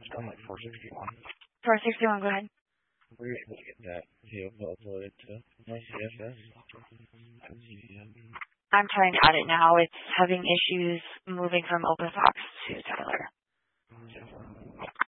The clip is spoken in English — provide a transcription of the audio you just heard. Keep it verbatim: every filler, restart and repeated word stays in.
done like four sixty-one. four sixty-one, go ahead. Were you able to get that video uploaded to my C S S? I'm trying to add it now. It's having issues moving from OpenFox to Tyler.